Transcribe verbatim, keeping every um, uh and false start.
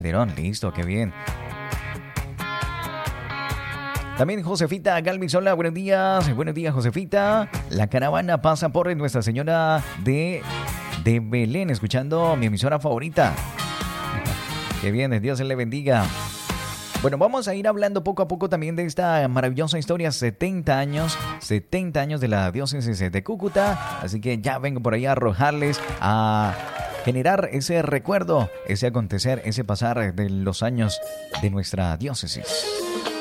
Calderón. Listo, qué bien. También Josefita Galvis, hola, buenos días. Buenos días, Josefita. La caravana pasa por Nuestra Señora de, de Belén, escuchando mi emisora favorita. Qué bien, Dios le bendiga. Bueno, vamos a ir hablando poco a poco también de esta maravillosa historia, setenta años, setenta años de la diócesis de Cúcuta, así que ya vengo por ahí a arrojarles, a generar ese recuerdo, ese acontecer, ese pasar de los años de nuestra diócesis.